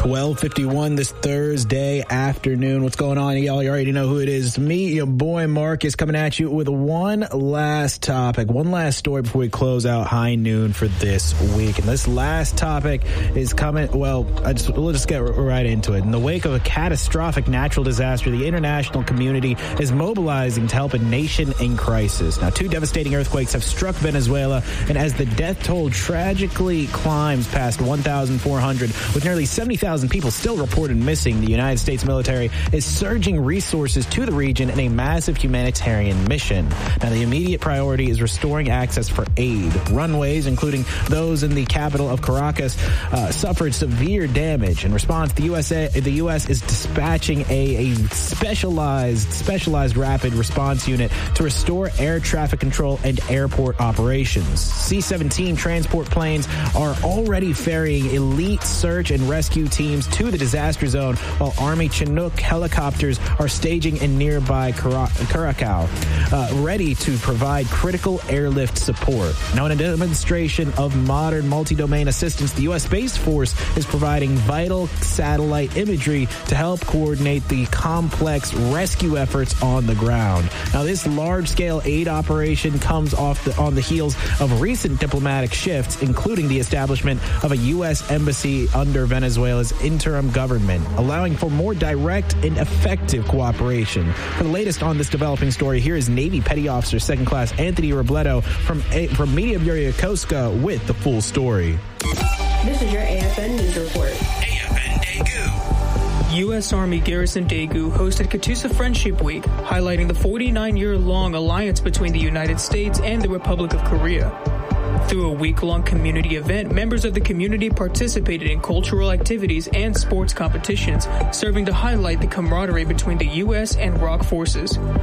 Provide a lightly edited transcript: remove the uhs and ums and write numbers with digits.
12:51 this Thursday afternoon. What's going on, y'all? You already know who it is. Me, your boy Marcus, coming at you with one last topic, one last story before we close out high noon for this week. And this last topic is coming, we'll just get right into it. In the wake of a catastrophic natural disaster, the international community is mobilizing to help a nation in crisis. Now, 2 devastating earthquakes have struck Venezuela, and as the death toll tragically climbs past 1,400, with nearly 70,000 people still reported missing, the United States military is surging resources to the region in a massive humanitarian mission. Now, the immediate priority is restoring access for aid. Runways, including those in the capital of Caracas, suffered severe damage. In response, the U.S. is dispatching a specialized rapid response unit to restore air traffic control and airport operations. C-17 transport planes are already ferrying elite search and rescue teams to the disaster zone, while Army Chinook helicopters are staging in nearby Curacao, ready to provide critical airlift support. Now, in a demonstration of modern multi-domain assistance, the U.S. Space Force is providing vital satellite imagery to help coordinate the complex rescue efforts on the ground. Now, this large-scale aid operation comes on the heels of recent diplomatic shifts, including the establishment of a U.S. embassy under Venezuela's interim government, allowing for more direct and effective cooperation. For the latest on this developing story, here is Navy Petty Officer 2nd Class Anthony Robledo from Media Bureau Yokosuka with the full story. This is your AFN News Report. AFN Daegu. U.S. Army Garrison Daegu hosted Katusa Friendship Week, highlighting the 49-year-long alliance between the United States and the Republic of Korea. Through a week-long community event, members of the community participated in cultural activities and sports competitions, serving to highlight the camaraderie between the U.S. and ROK forces.